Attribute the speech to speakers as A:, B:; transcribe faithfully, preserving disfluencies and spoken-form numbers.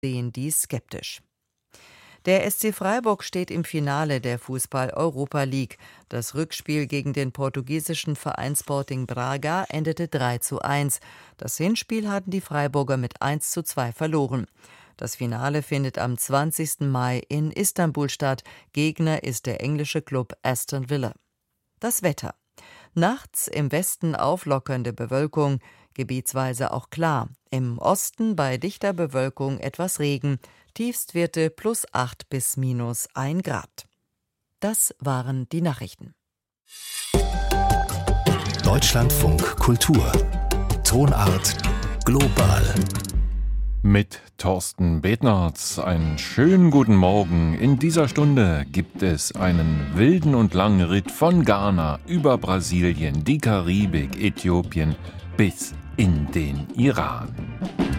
A: sehen dies skeptisch. Der S C Freiburg steht im Finale der Fußball-Europa League. Das Rückspiel gegen den portugiesischen Verein Sporting Braga endete drei zu eins. Das Hinspiel hatten die Freiburger mit eins zu zwei verloren. Das Finale findet am zwanzigsten Mai in Istanbul statt. Gegner ist der englische Klub Aston Villa. Das Wetter. Nachts im Westen auflockernde Bewölkung, gebietsweise auch klar. Im Osten bei dichter Bewölkung etwas Regen. Tiefstwerte plus acht bis minus ein Grad. Das waren die Nachrichten.
B: Deutschlandfunk Kultur. Tonart global.
C: Mit Thorsten Betnerz. Einen schönen guten Morgen. In dieser Stunde gibt es einen wilden und langen Ritt von Ghana über Brasilien, die Karibik, Äthiopien bis in den Iran.